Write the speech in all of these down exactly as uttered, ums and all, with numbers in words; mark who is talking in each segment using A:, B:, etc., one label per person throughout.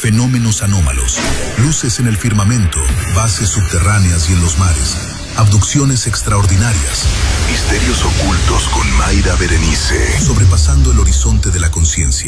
A: fenómenos anómalos, luces en el firmamento, bases subterráneas y en los mares, abducciones extraordinarias, misterios ocultos con Mayra Berenice, sobrepasando el horizonte de la conciencia.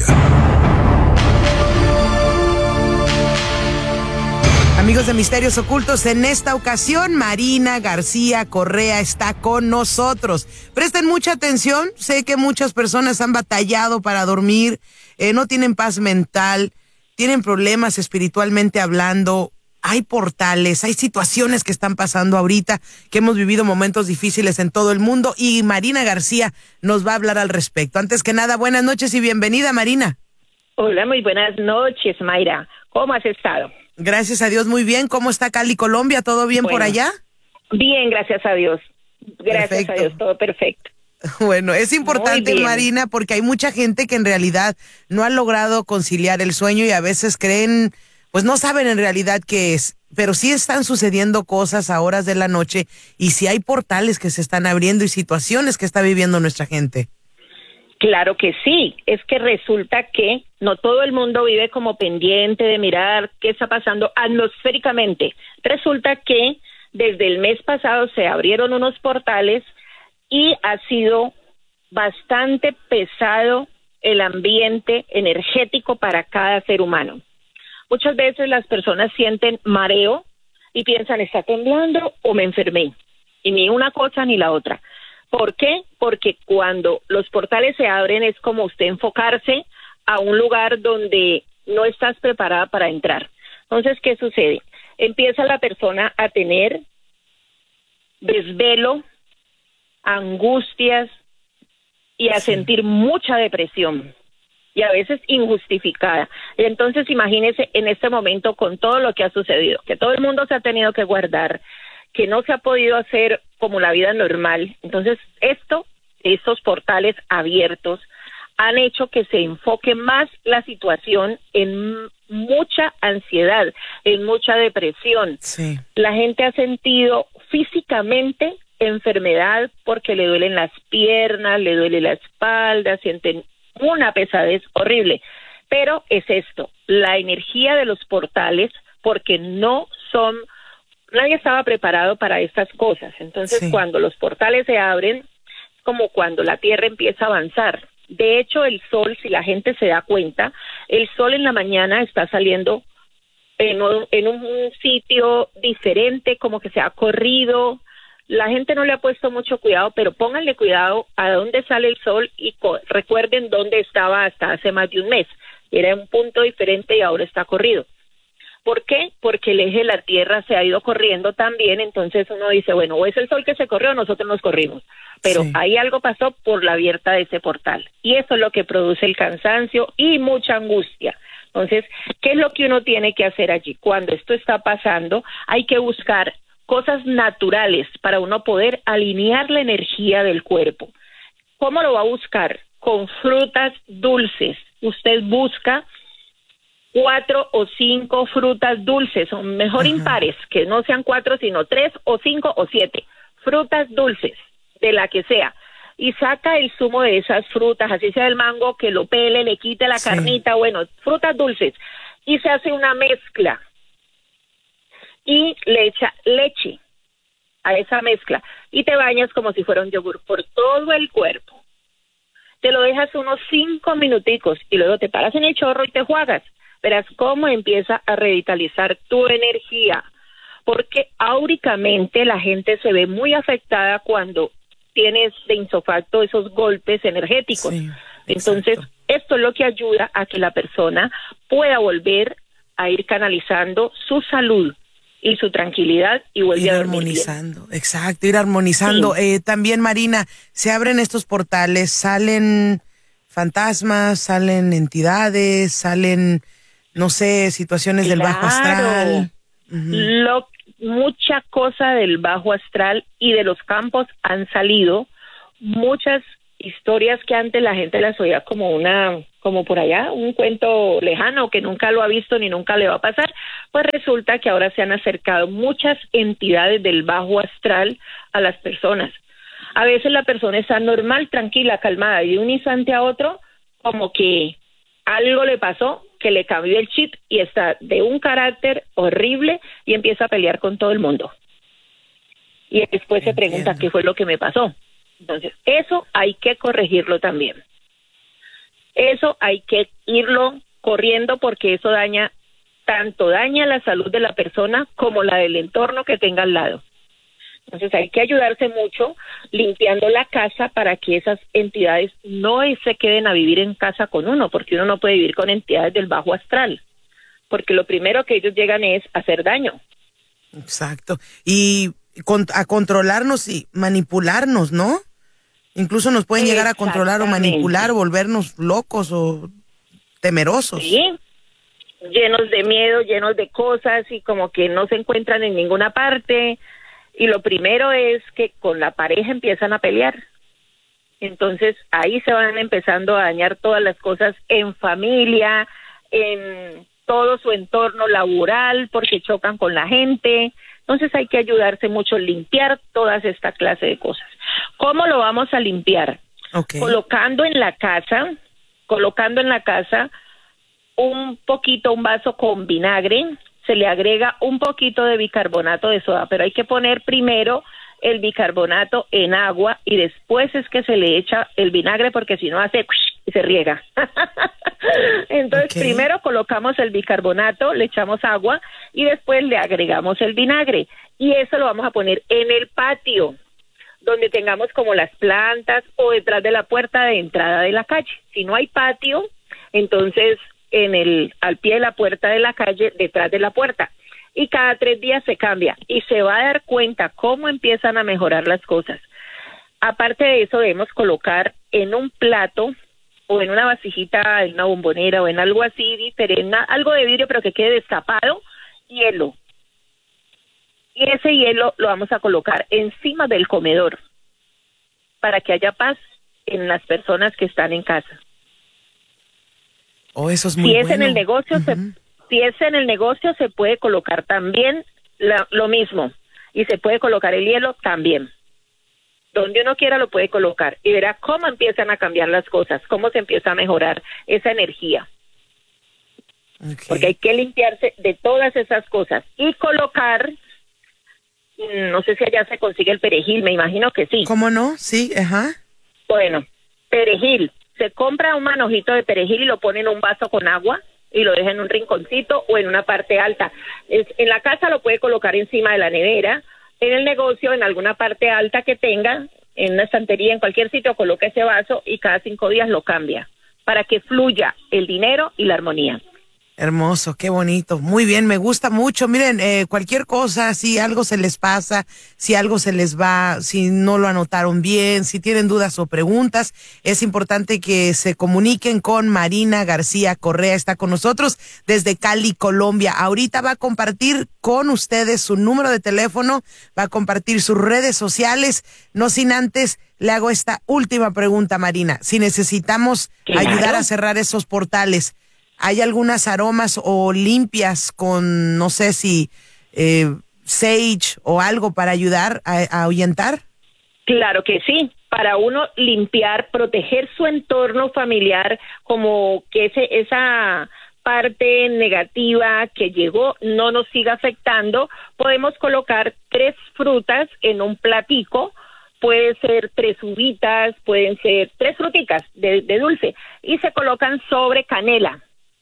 B: Amigos de Misterios Ocultos, en esta ocasión Marina García Correa está con nosotros. Presten mucha atención, sé que muchas personas han batallado para dormir, eh, no tienen paz mental, tienen problemas espiritualmente hablando, hay portales, hay situaciones que están pasando ahorita, que hemos vivido momentos difíciles en todo el mundo y Marina García nos va a hablar al respecto. Antes que nada, buenas noches y bienvenida, Marina.
C: Hola, muy buenas noches, Mayra. ¿Cómo has estado?
B: Gracias a Dios, muy bien. ¿Cómo está Cali, Colombia? ¿Todo bien
C: bueno,
B: por allá?
C: Bien, gracias a Dios. Gracias
B: Perfecto.
C: a Dios, todo perfecto.
B: Bueno, es importante, Marina, porque hay mucha gente que en realidad no ha logrado conciliar el sueño y a veces creen, pues no saben en realidad qué es, pero sí están sucediendo cosas a horas de la noche y sí hay portales que se están abriendo y situaciones que está viviendo nuestra gente.
C: Claro que sí, es que resulta que no todo el mundo vive como pendiente de mirar qué está pasando atmosféricamente. Resulta que desde el mes pasado se abrieron unos portales y ha sido bastante pesado el ambiente energético para cada ser humano. Muchas veces las personas sienten mareo y piensan, está temblando o me enfermé. Y ni una cosa ni la otra. ¿Por qué? Porque cuando los portales se abren es como usted enfocarse a un lugar donde no estás preparada para entrar. Entonces, ¿qué sucede? Empieza la persona a tener desvelo, angustias y a sí. sentir mucha depresión y a veces injustificada. Entonces, imagínese en este momento con todo lo que ha sucedido, que todo el mundo se ha tenido que guardar, que no se ha podido hacer como la vida normal. Entonces, esto, estos portales abiertos han hecho que se enfoque más la situación en mucha ansiedad, en mucha depresión.
B: Sí.
C: La gente ha sentido físicamente enfermedad porque le duelen las piernas, le duele la espalda, sienten una pesadez horrible. Pero es esto, la energía de los portales, porque no son... Nadie estaba preparado para estas cosas. Entonces, sí. cuando los portales se abren, es como cuando la Tierra empieza a avanzar. De hecho, el sol, si la gente se da cuenta, el sol en la mañana está saliendo en un, en un sitio diferente, como que se ha corrido. La gente no le ha puesto mucho cuidado, pero pónganle cuidado a dónde sale el sol y co- recuerden dónde estaba hasta hace más de un mes. Era un punto diferente y ahora está corrido. ¿Por qué? Porque el eje de la Tierra se ha ido corriendo también, entonces uno dice, bueno, o es el sol que se corrió o nosotros nos corrimos, pero sí. ahí algo pasó por la abierta de ese portal, y eso es lo que produce el cansancio y mucha angustia. Entonces, ¿qué es lo que uno tiene que hacer allí? Cuando esto está pasando, hay que buscar cosas naturales para uno poder alinear la energía del cuerpo. ¿Cómo lo va a buscar? Con frutas dulces. Usted busca cuatro o cinco frutas dulces, o mejor Ajá. impares, que no sean cuatro, sino tres o cinco o siete, frutas dulces, de la que sea, y saca el zumo de esas frutas, así sea el mango, que lo pele, le quite la sí. carnita, bueno, frutas dulces, y se hace una mezcla, y le echa leche a esa mezcla, y te bañas como si fuera un yogur por todo el cuerpo, te lo dejas unos cinco minuticos, y luego te paras en el chorro y te juegas. Verás cómo empieza a revitalizar tu energía, porque áuricamente la gente se ve muy afectada cuando tienes de insofacto esos golpes energéticos. Sí, entonces, esto es lo que ayuda a que la persona pueda volver a ir canalizando su salud y su tranquilidad y vuelve
B: ir
C: a dormir
B: armonizando,
C: bien.
B: Exacto, ir armonizando. Sí. Eh, también, Marina, se abren estos portales, salen fantasmas, salen entidades, salen... no sé, situaciones
C: claro,
B: del bajo astral.
C: Uh-huh. Lo, mucha cosa del bajo astral y de los campos han salido. Muchas historias que antes la gente las oía como una, como por allá, un cuento lejano que nunca lo ha visto ni nunca le va a pasar. Pues resulta que ahora se han acercado muchas entidades del bajo astral a las personas. A veces la persona está normal, tranquila, calmada, y de un instante a otro, como que algo le pasó que le cambió el chip y está de un carácter horrible y empieza a pelear con todo el mundo. Y después se pregunta qué fue lo que me pasó. Entonces, eso hay que corregirlo también. Eso hay que irlo corriendo porque eso daña, tanto daña la salud de la persona como la del entorno que tenga al lado. Entonces hay que ayudarse mucho limpiando la casa para que esas entidades no se queden a vivir en casa con uno, porque uno no puede vivir con entidades del bajo astral, porque lo primero que ellos llegan es hacer daño.
B: Exacto. Y con, a controlarnos y manipularnos, ¿no? Incluso nos pueden llegar a controlar o manipular, volvernos locos o temerosos.
C: Sí, llenos de miedo, llenos de cosas y como que no se encuentran en ninguna parte. Y lo primero es que con la pareja empiezan a pelear. Entonces ahí se van empezando a dañar todas las cosas en familia, en todo su entorno laboral, porque chocan con la gente. Entonces hay que ayudarse mucho a limpiar todas esta clase de cosas. ¿Cómo lo vamos a limpiar?
B: Okay.
C: Colocando en la casa, colocando en la casa un poquito, un vaso con vinagre, se le agrega un poquito de bicarbonato de soda, pero hay que poner primero el bicarbonato en agua y después es que se le echa el vinagre porque si no hace y se riega. Entonces okay. Primero colocamos el bicarbonato, le echamos agua y después le agregamos el vinagre y eso lo vamos a poner en el patio donde tengamos como las plantas o detrás de la puerta de entrada de la calle. Si no hay patio, entonces en el al pie de la puerta de la calle, detrás de la puerta. Y cada tres días se cambia y se va a dar cuenta cómo empiezan a mejorar las cosas. Aparte de eso, debemos colocar en un plato o en una vasijita, en una bombonera o en algo así diferente, algo de vidrio pero que quede destapado, hielo. Y ese hielo lo vamos a colocar encima del comedor para que haya paz en las personas que están en casa.
B: Oh, eso es muy
C: si es
B: bueno.
C: en el negocio, uh-huh. se, si es en el negocio se puede colocar también la, lo mismo y se puede colocar el hielo también. Donde uno quiera lo puede colocar y verá cómo empiezan a cambiar las cosas, cómo se empieza a mejorar esa energía. Okay. Porque hay que limpiarse de todas esas cosas y colocar, no sé si allá se consigue el perejil, me imagino que sí.
B: ¿Cómo no? Sí, ajá.
C: Bueno, perejil. Se compra un manojito de perejil y lo pone en un vaso con agua y lo deja en un rinconcito o en una parte alta. Es, en la casa lo puede colocar encima de la nevera, en el negocio, en alguna parte alta que tenga, en una estantería, en cualquier sitio, coloca ese vaso y cada cinco días lo cambia para que fluya el dinero y la armonía.
B: Hermoso, qué bonito. Muy bien, me gusta mucho. Miren, eh, cualquier cosa, si algo se les pasa, si algo se les va, si no lo anotaron bien, si tienen dudas o preguntas, es importante que se comuniquen con Marina García Correa. Está con nosotros desde Cali, Colombia. Ahorita va a compartir con ustedes su número de teléfono, va a compartir sus redes sociales. No sin antes, le hago esta última pregunta, Marina. Si necesitamos claro. ayudar a cerrar esos portales, ¿hay algunas aromas o limpias con, no sé si, eh, sage o algo para ayudar a, a ahuyentar?
C: Claro que sí, para uno limpiar, proteger su entorno familiar, como que ese, esa parte negativa que llegó no nos siga afectando, podemos colocar tres frutas en un platico, puede ser tres uvitas, pueden ser tres fruticas de, de dulce, y se colocan sobre canela.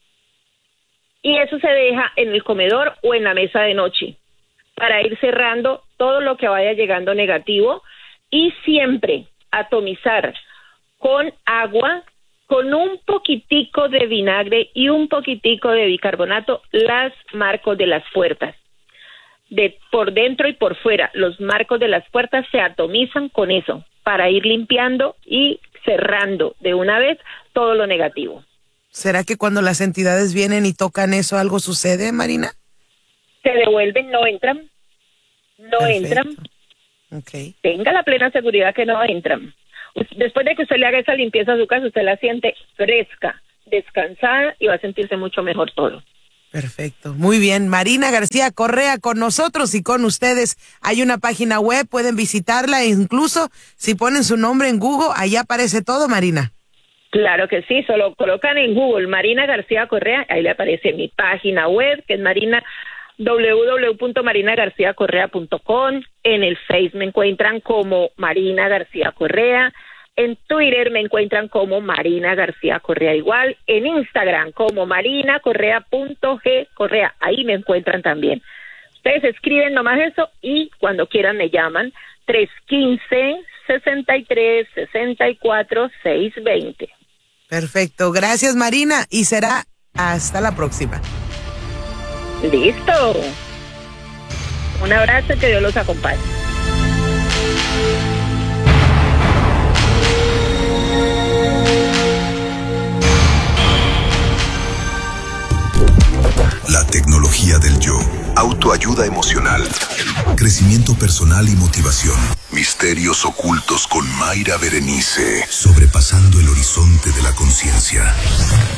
C: Y eso se deja en el comedor o en la mesa de noche para ir cerrando todo lo que vaya llegando negativo y siempre atomizar con agua, con un poquitico de vinagre y un poquitico de bicarbonato las marcos de las puertas. De por dentro y por fuera, los marcos de las puertas se atomizan con eso para ir limpiando y cerrando de una vez todo lo negativo.
B: ¿Será que cuando las entidades vienen y tocan eso, algo sucede, Marina?
C: Se devuelven, no entran. No Perfecto. entran.
B: Okay.
C: Tenga la plena seguridad que no entran. Después de que usted le haga esa limpieza a su casa, usted la siente fresca, descansada y va a sentirse mucho mejor todo.
B: Perfecto. Muy bien. Marina García Correa con nosotros y con ustedes. Hay una página web, pueden visitarla e incluso si ponen su nombre en Google, ahí aparece todo, Marina.
C: Claro que sí, solo colocan en Google Marina García Correa, ahí le aparece mi página web, que es Marina doble u doble u doble u punto marina garcía correa punto com. En el Face me encuentran como Marina García Correa. En Twitter me encuentran como Marina García Correa igual. En Instagram como marina correa punto g correa. Ahí me encuentran también. Ustedes escriben nomás eso y cuando quieran me llaman. tres uno cinco, sesenta y tres, sesenta y cuatro, seiscientos veinte.
B: Perfecto. Gracias, Marina. Y será hasta la próxima.
C: Listo. Un abrazo y que Dios los acompañe.
A: La tecnología del yo. Autoayuda emocional. Crecimiento personal y motivación. Misterios ocultos con Mayra Berenice. Sobrepasando el horizonte de la conciencia.